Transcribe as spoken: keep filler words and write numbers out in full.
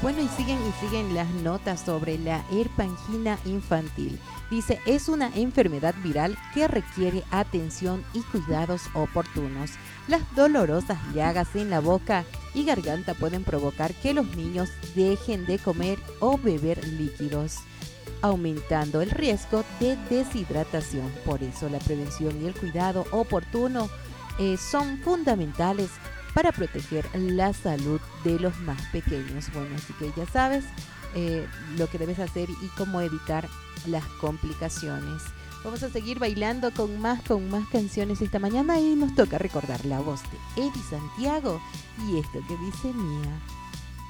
Bueno, y siguen y siguen las notas sobre la herpangina infantil. Dice, es una enfermedad viral que requiere atención y cuidados oportunos. Las dolorosas llagas en la boca y garganta pueden provocar que los niños dejen de comer o beber líquidos, aumentando el riesgo de deshidratación. Por eso la prevención y el cuidado oportuno eh, son fundamentales para proteger la salud de los más pequeños. Bueno, así que ya sabes eh, lo que debes hacer y cómo evitar las complicaciones. Vamos a seguir bailando con más, con más canciones esta mañana y nos toca recordar la voz de Eddie Santiago y esto que dice Mía.